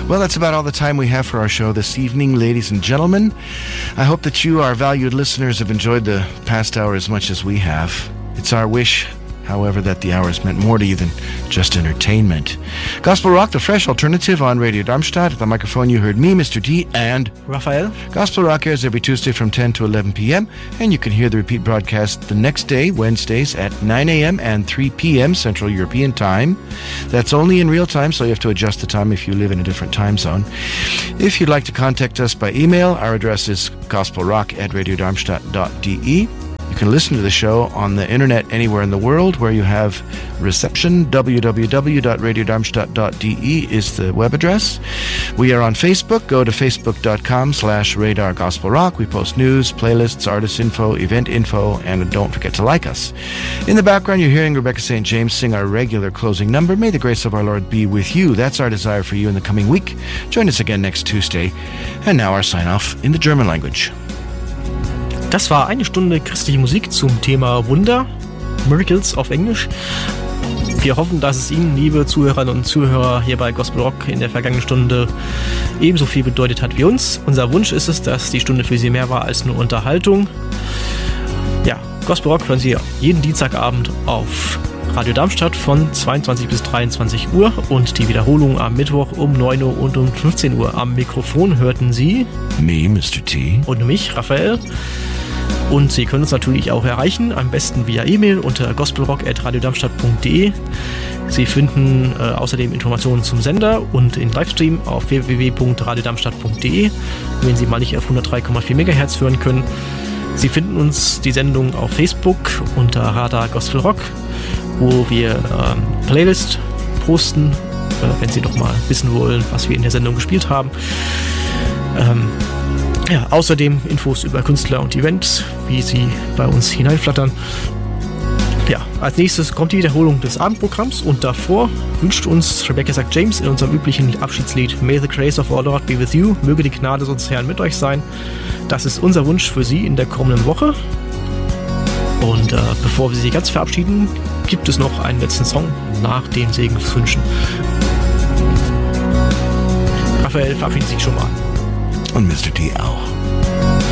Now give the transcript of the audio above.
Well, that's about all the time we have for our show this evening, ladies and gentlemen. I hope that you, our valued listeners, have enjoyed the past hour as much as we have. It's our wish, however, that the hours meant more to you than just entertainment. Gospel Rock, the fresh alternative on Radio Darmstadt. At the microphone you heard me, Mr. T, and Raphael. Gospel Rock airs every Tuesday from 10 to 11 p.m. and you can hear the repeat broadcast the next day, Wednesdays at 9 a.m. and 3 p.m. Central European Time. That's only in real time, so you have to adjust the time if you live in a different time zone. If you'd like to contact us by email, our address is gospelrock@radiodarmstadt.de. You can listen to the show on the internet anywhere in the world where you have reception. www.radiodarmstadt.de is the web address. We are on Facebook. Go to facebook.com/radargospelrock. We post news, playlists, artist info, event info, and don't forget to like us. In the background, you're hearing Rebecca St. James sing our regular closing number, May the Grace of Our Lord be with you. That's our desire for you in the coming week. Join us again next Tuesday. And now our sign-off in the German language. Das war eine Stunde christliche Musik zum Thema Wunder, Miracles auf Englisch. Wir hoffen, dass es Ihnen, liebe Zuhörerinnen und Zuhörer, hier bei Gospel Rock in der vergangenen Stunde ebenso viel bedeutet hat wie uns. Unser Wunsch ist es, dass die Stunde für Sie mehr war als nur Unterhaltung. Ja, Gospel Rock hören Sie jeden Dienstagabend auf Radio Darmstadt von 22 bis 23 Uhr und die Wiederholung am Mittwoch um 9 Uhr und um 15 Uhr. Am Mikrofon hörten Sie Me, Mr. T. Und mich, Raphael. Und Sie können uns natürlich auch erreichen, am besten via E-Mail unter gospelrock@radiodarmstadt.de. Sie finden außerdem Informationen zum Sender und in Livestream auf www.radiodarmstadt.de, wenn Sie mal nicht auf 103,4 MHz hören können. Sie finden uns die Sendung auf Facebook unter Radar Gospel Rock, wo wir Playlist posten, wenn Sie noch mal wissen wollen, was wir in der Sendung gespielt haben. Ja, außerdem Infos über Künstler und Events, wie sie bei uns hineinflattern. Ja, als nächstes kommt die Wiederholung des Abendprogramms und davor wünscht uns Rebecca St. James in unserem üblichen Abschiedslied May the Grace of Our Lord be with you, möge die Gnade unseres Herrn mit euch sein. Das ist unser Wunsch für Sie in der kommenden Woche. Und bevor wir Sie ganz verabschieden, gibt es noch einen letzten Song nach den Segenswünschen. Raphael verabschiedet sich schon mal. Und Mr. T auch.